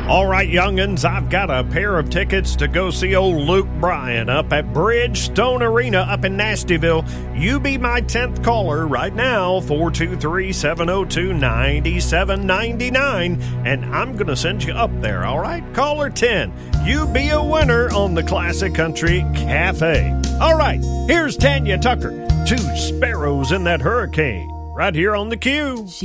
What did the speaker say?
All right, young'uns, I've got a pair of tickets to go see old Luke Bryan up at Bridgestone Arena up in Nastyville. You be my 10th caller right now, 423-702-9799, and I'm going to send you up there, all right? Caller 10, you be a winner on the Classic Country Cafe. All right, here's Tanya Tucker, Two Sparrows in That Hurricane, right here on the Q.